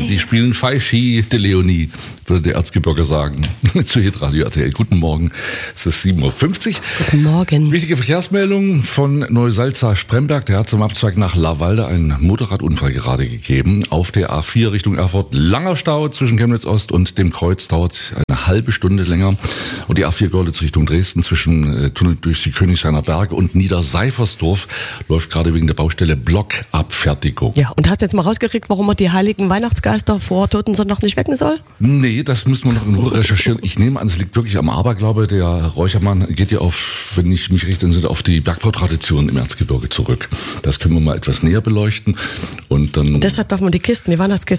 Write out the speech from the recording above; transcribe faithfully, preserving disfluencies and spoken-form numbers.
Die spielen Fei-Ski de Leonie, würde der Erzgebirger sagen. Zu Hitradio R T L. Guten Morgen, es ist sieben Uhr fünfzig. Guten Morgen. Wichtige Verkehrsmeldung von Neusalza-Spremberg. Der hat zum Abzweig nach Lawalde einen Motorradunfall gerade gegeben. Auf der A vier Richtung Erfurt langer Stau zwischen Chemnitz Ost und dem Kreuz, dauert eine halbe Stunde länger. Und die A vier Görlitz Richtung Dresden zwischen äh, Tunnel durch die Königshainer Berge und Niederseifersdorf läuft gerade wegen der Baustelle Blockabfertigung. Ja, und hast du jetzt mal rausgekriegt, warum man die heiligen Weihnachtsgeister vor Totensonntag nicht wecken soll? Nee, das müssen wir noch in Ruhe recherchieren. Ich nehme an, es liegt wirklich am Aberglaube. Der Räuchermann geht ja auf, wenn ich mich recht entsinne, auf die Bergbautradition im Erzgebirge zurück. Das können wir mal etwas näher beleuchten. Und dann Deshalb darf man die Kisten, die Weihnachtskisten